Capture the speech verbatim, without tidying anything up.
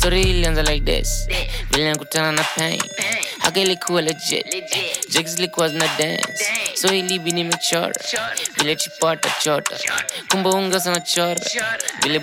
Story ilianza like this. Vile nikutana na pain. Haka ilikuwa legit. Jigs ilikuwa zina dance. So ilibi nimechora. Vile chipota chota. Kumbe unga sana chora. Vile